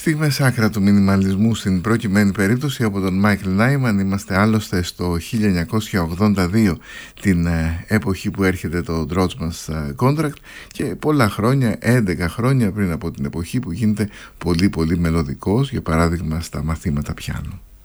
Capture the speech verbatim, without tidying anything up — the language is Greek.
Στιγμές άκρα του μινιμαλισμού στην προκειμένη περίπτωση από τον Μάικλ Νάιμαν. Είμαστε άλλωστε στο χίλια εννιακόσια ογδόντα δύο, την ε, εποχή που έρχεται το Drozhman's Contract, και πολλά χρόνια, έντεκα χρόνια πριν από την εποχή που γίνεται πολύ πολύ μελωδικός, για παράδειγμα στα μαθήματα πιάνο.